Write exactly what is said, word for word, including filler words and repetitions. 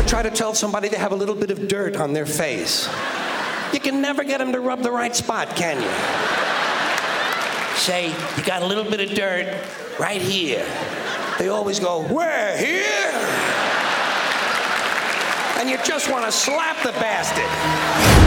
try to tell somebody they have a little bit of dirt on their face. You can never get them to rub the right spot, can you? Say, you got a little bit of dirt right here. They always go, where, here? And you just want to slap the bastard.